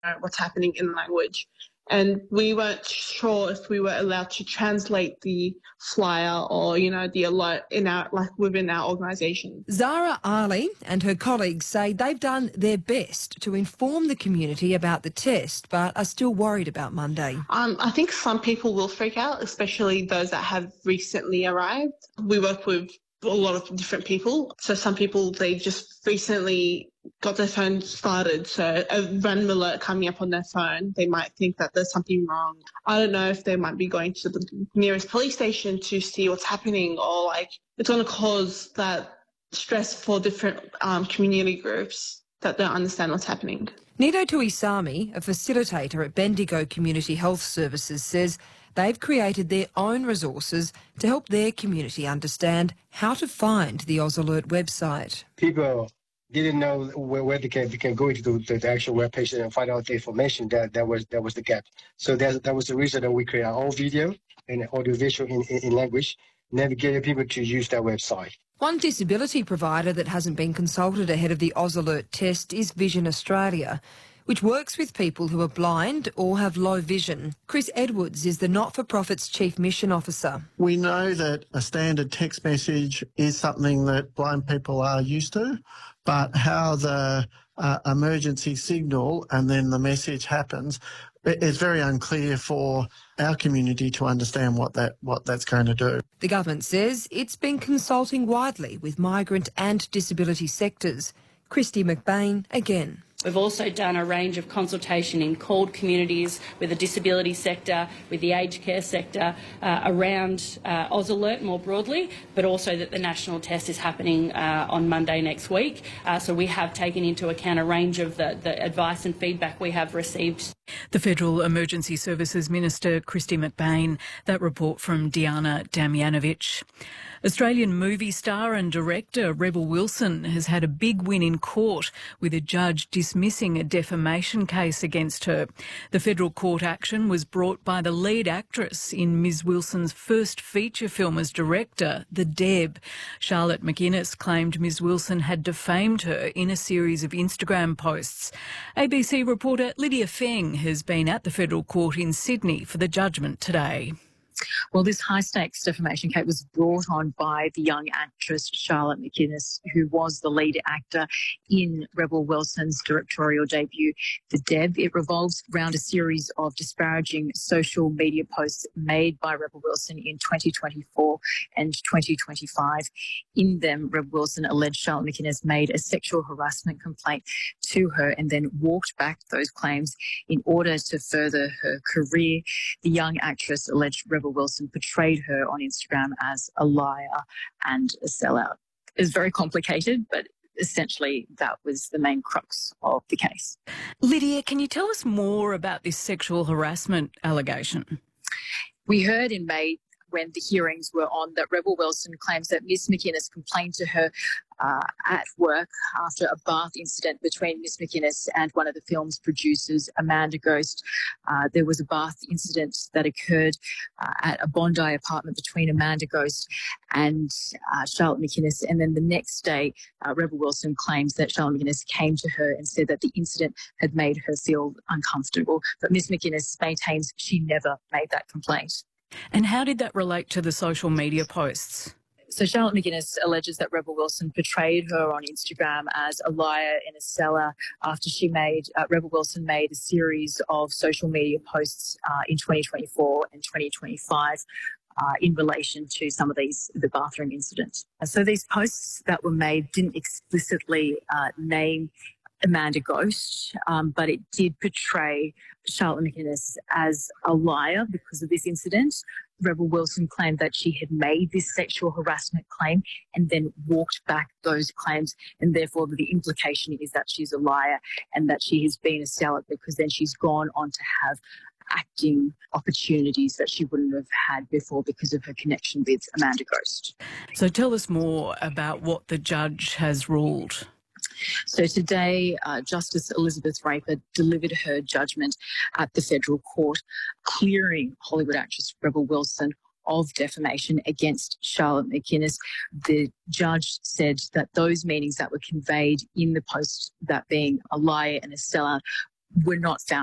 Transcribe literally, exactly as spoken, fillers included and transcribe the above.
what's happening in language. And we weren't sure if we were allowed to translate the flyer or, you know, the alert in our, like within our organisation. Zara Ali and her colleagues say they've done their best to inform the community about the test, but are still worried about Monday. Um, I think some people will freak out, especially those that have recently arrived. We work with a lot of different people. So some people, they just recently got their phone started. So a random alert coming up on their phone, they might think that there's something wrong. I don't know if they might be going to the nearest police station to see what's happening, or like it's going to cause that stress for different um, community groups that don't understand what's happening. Nido Tuisami, a facilitator at Bendigo Community Health Services, says they've created their own resources to help their community understand how to find the AusAlert website. People didn't know where, where they can they can go into the, the actual webpage and find out the information. That that was that was the gap. So that that was the reason that we created our own video and audiovisual in, in, in language, navigating people to use that website. One disability provider that hasn't been consulted ahead of the AusAlert test is Vision Australia, which works with people who are blind or have low vision. Chris Edwards is the not-for-profit's Chief Mission Officer. We know that a standard text message is something that blind people are used to, but how the uh, emergency signal and then the message happens, it's very unclear for our community to understand what that what that's going to do. The government says it's been consulting widely with migrant and disability sectors. Christy McBain again. We've also done a range of consultation in called communities with the disability sector, with the aged care sector, uh, around uh, AusAlert more broadly, but also that the national test is happening uh, on Monday next week. Uh, so we have taken into account a range of the, the advice and feedback we have received. The Federal Emergency Services Minister, Christy McBain. That report from Diana Damjanovic. Australian movie star and director Rebel Wilson has had a big win in court, with a judge dismissing a defamation case against her. The federal court action was brought by the lead actress in Miz Wilson's first feature film as director, The Deb. Charlotte McInnes claimed Miz Wilson had defamed her in a series of Instagram posts. A B C reporter Lydia Feng has been at the federal court in Sydney for the judgment today. Well, this high-stakes defamation case was brought on by the young actress Charlotte McInnes, who was the lead actor in Rebel Wilson's directorial debut, The Deb. It revolves around a series of disparaging social media posts made by Rebel Wilson in twenty twenty-four and twenty twenty-five. In them, Rebel Wilson alleged Charlotte McInnes made a sexual harassment complaint to her and then walked back those claims in order to further her career. The young actress alleged Rebel Wilson portrayed her on Instagram as a liar and a sellout. It was very complicated, but essentially that was the main crux of the case. Lydia, can you tell us more about this sexual harassment allegation? We heard in May, when the hearings were on, that Rebel Wilson claims that Miss McInnes complained to her uh, at work after a bath incident between Miss McInnes and one of the film's producers, Amanda Ghost. Uh, there was a bath incident that occurred uh, at a Bondi apartment between Amanda Ghost and uh, Charlotte McInnes. And then the next day, uh, Rebel Wilson claims that Charlotte McInnes came to her and said that the incident had made her feel uncomfortable. But Miss McInnes maintains she never made that complaint. And how did that relate to the social media posts? So Charlotte McInnes alleges that Rebel Wilson portrayed her on Instagram as a liar and a seller after she made, uh, Rebel Wilson made a series of social media posts uh, in twenty twenty-four and twenty twenty-five uh, in relation to some of these, the bathroom incidents. And so these posts that were made didn't explicitly uh, name Amanda Ghost, um, but it did portray Charlotte McInnes as a liar because of this incident. Rebel Wilson claimed that she had made this sexual harassment claim and then walked back those claims, and therefore the implication is that she's a liar and that she has been a sellout, because then she's gone on to have acting opportunities that she wouldn't have had before because of her connection with Amanda Ghost. So tell us more about what the judge has ruled. So today, uh, Justice Elizabeth Raper delivered her judgment at the federal court, clearing Hollywood actress Rebel Wilson of defamation against Charlotte McInnes. The judge said that those meanings that were conveyed in the post, that being a liar and a sellout, were not found